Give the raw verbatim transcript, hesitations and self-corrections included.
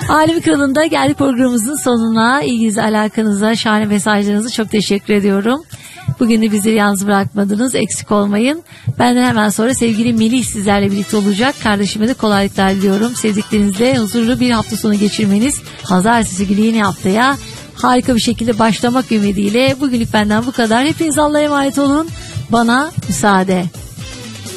Alemin Kralı'nda geldik programımızın sonuna. İlginize, alakanıza, şahane mesajlarınızı çok teşekkür ediyorum. Bugün de bizleri yalnız bırakmadınız. Eksik olmayın. Benden hemen sonra sevgili Melih sizlerle birlikte olacak. Kardeşime de kolaylıklar diliyorum. Sevdiklerinizle huzurlu bir hafta sonu geçirmeniz. Pazartesi günü yeni haftaya harika bir şekilde başlamak ümidiyle. Bugünlük benden bu kadar. Hepiniz Allah'a emanet olun. Bana müsaade.